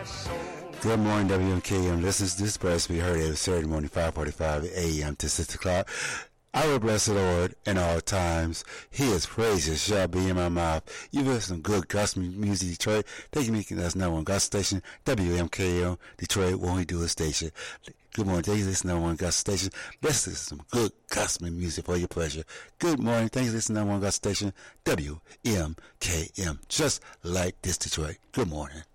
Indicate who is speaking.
Speaker 1: Good morning, WMKM listeners. This press be heard every Saturday morning, 5:45 a.m. to 6 o'clock. I will bless the Lord in all times. His praises shall be in my mouth. You've heard some good gospel music, Detroit. Taking me to that's number one gospel station, WMKM Detroit, when we do a station. Good morning. Thank you for listening to number one gospel station. Let's listen to some good gospel music for your pleasure. Good morning. Thank you for listening to number one gospel station, WMKM. Just like this, Detroit. Good morning.